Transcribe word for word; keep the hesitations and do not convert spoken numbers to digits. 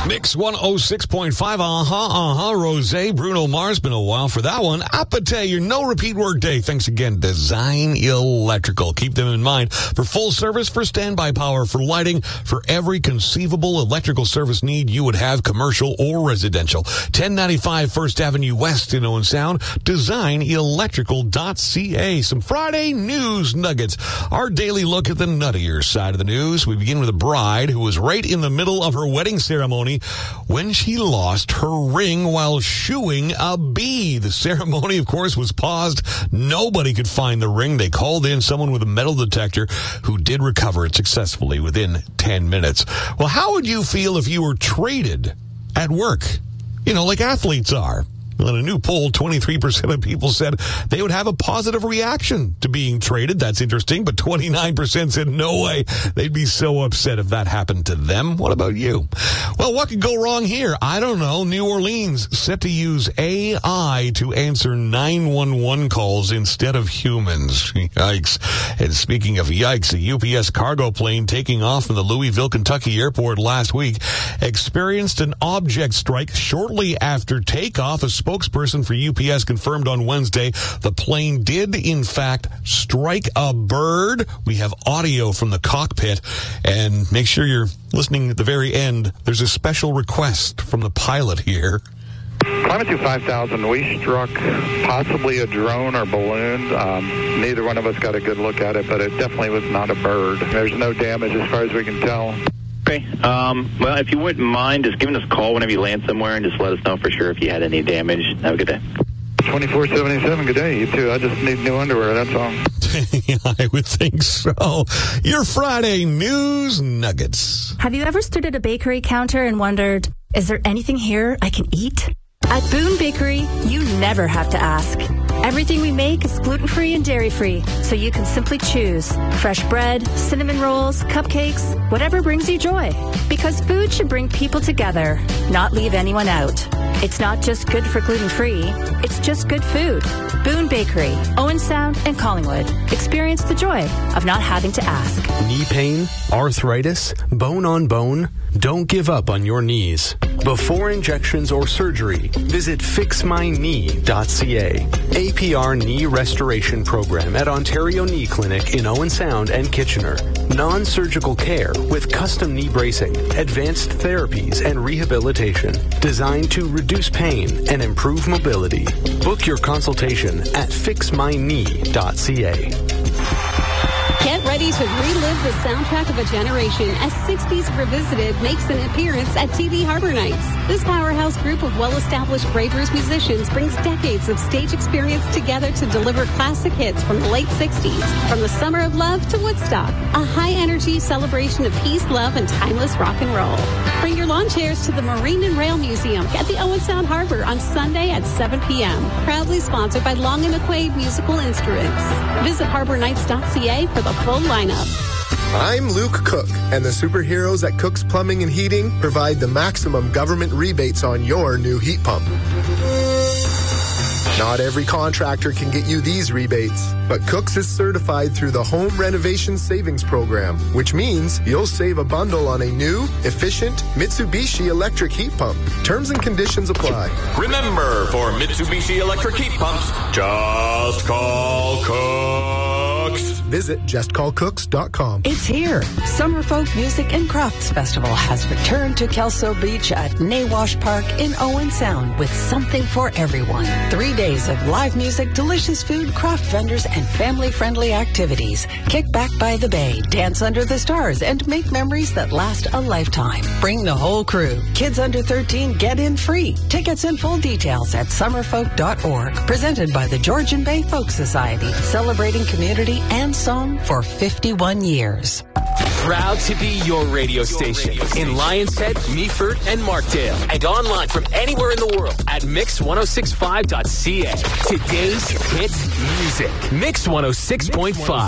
Mix one oh six point five, uh-huh, uh-huh, Rosé, Bruno Mars, been a while for that one. Apate, your no-repeat work day. Thanks again, Design Electrical. Keep them in mind for full service, for standby power, for lighting, for every conceivable electrical service need you would have, commercial or residential. ten ninety-five First Avenue West in Owen Sound, design electrical dot c a. Some Friday news nuggets. Our daily look at the nuttier side of the news. We begin with a bride who was right in the middle of her wedding ceremony when she lost her ring while shooing a bee. The ceremony, of course, was paused. Nobody could find the ring. They called in someone with a metal detector who did recover it successfully within ten minutes. Well, how would you feel if you were traded at work? You know, like athletes are. In a new poll, twenty-three percent of people said they would have a positive reaction to being traded. That's interesting, but twenty-nine percent said no way. They'd be so upset if that happened to them. What about you? Well, what could go wrong here? I don't know. New Orleans set to use A I to answer nine one one calls instead of humans. Yikes. And speaking of yikes, a U P S cargo plane taking off from the Louisville, Kentucky airport last week experienced an object strike shortly after takeoff. A spokesperson for U P S confirmed on Wednesday the plane did, in fact, strike a bird. We have audio from the cockpit, and make sure you're listening at the very end. There's a special request from the pilot here. Climate to five thousand, we struck possibly a drone or balloon. Um, neither one of us got a good look at it, but it definitely was not a bird. There's no damage as far as we can tell. Okay. Um, well, if you wouldn't mind just giving us a call whenever you land somewhere and just let us know for sure if you had any damage. Have a good day. twenty-four seventy-seven, good day. You too. I just need new underwear, that's all. I would think so. Your Friday news nuggets. Have you ever stood at a bakery counter and wondered, is there anything here I can eat? At Boone Bakery, you never have to ask. Everything we make is gluten-free and dairy-free, so you can simply choose fresh bread, cinnamon rolls, cupcakes, whatever brings you joy. Because food should bring people together, not leave anyone out. It's not just good for gluten-free, it's just good food. Boone Bakery, Owen Sound, and Collingwood. Experience the joy of not having to ask. Knee pain, arthritis, bone on bone? Don't give up on your knees. Before injections or surgery, visit fix my knee dot c a. A P R Knee Restoration Program at Ontario Knee Clinic in Owen Sound and Kitchener. Non-surgical care with custom knee bracing, advanced therapies, and rehabilitation designed to reduce pain and improve mobility. Book your consultation at fix my knee dot c a. Get ready to relive the soundtrack of a generation as sixties Revisited makes an appearance at T V Harbor Nights. This powerhouse group of well-established Bravers musicians brings decades of stage experience together to deliver classic hits from the late sixties, from the Summer of Love to Woodstock, a high-energy celebration of peace, love, and timeless rock and roll. Bring your lawn chairs to the Marine and Rail Museum at the Owen Sound Harbor on Sunday at seven p.m. Proudly sponsored by Long and McQuaid Musical Instruments. Visit harbor nights dot c a for the full lineup. I'm Luke Cook, and the superheroes at Cook's Plumbing and Heating provide the maximum government rebates on your new heat pump. Not every contractor can get you these rebates, but Cook's is certified through the Home Renovation Savings Program, which means you'll save a bundle on a new, efficient Mitsubishi electric heat pump. Terms and conditions apply. Remember, for Mitsubishi electric heat pumps, just call Cook's. Visit just call cooks dot com. It's here. Summer Folk Music and Crafts Festival has returned to Kelso Beach at Nawash Park in Owen Sound with something for everyone. Three days of live music, delicious food, craft vendors, and family-friendly activities. Kick back by the bay, dance under the stars, and make memories that last a lifetime. Bring the whole crew. Kids under thirteen get in free. Tickets and full details at summerfolk dot org. Presented by the Georgian Bay Folk Society, celebrating community and song for fifty-one years. Proud to be your radio station in Lions Head, Meaford, and Markdale. And online from anywhere in the world at mix ten sixty-five dot c a. Today's hit music. Mix one oh six point five.